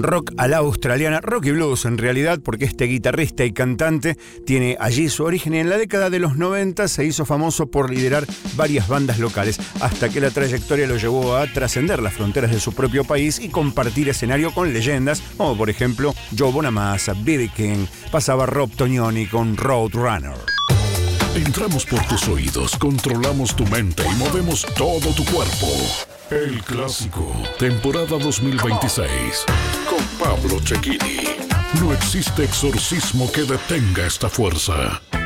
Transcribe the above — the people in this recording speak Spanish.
rock a la australiana, rock y blues en realidad, porque este guitarrista y cantante tiene allí su origen y en la década de los 90 se hizo famoso por liderar varias bandas locales, hasta que la trayectoria lo llevó a trascender las fronteras de su propio país y compartir escenario con leyendas, como por ejemplo Joe Bonamassa, B.B. King, pasaba Rob Tognoni con Roadrunner. Entramos por tus oídos, controlamos tu mente y movemos todo tu cuerpo. El Clásico, temporada 2026, con Pablo Cecchini. No existe exorcismo que detenga esta fuerza.